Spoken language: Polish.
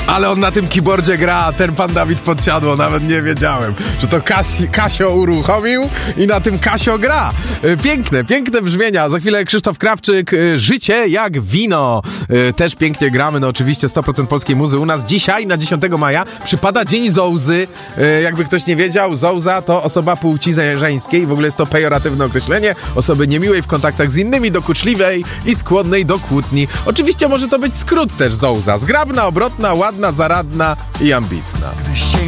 Ale on na tym keyboardzie gra, ten pan Dawid Podsiadło, nawet nie wiedziałem, że to Kasio uruchomił i na tym Kasio gra. Piękne brzmienia. Za chwilę Krzysztof Krawczyk, Życie jak wino. Też pięknie gramy, no oczywiście 100% polskiej muzy. U nas dzisiaj, na 10 maja, przypada Dzień Zołzy. Jakby ktoś nie wiedział, Zołza to osoba płci żeńskiej. W ogóle jest to pejoratywne określenie osoby niemiłej w kontaktach z innymi, dokuczliwej i skłonnej do kłótni. Oczywiście może to być skrót też Zołza. Zgrabna, obrotna, ładna, zaradna i ambitna.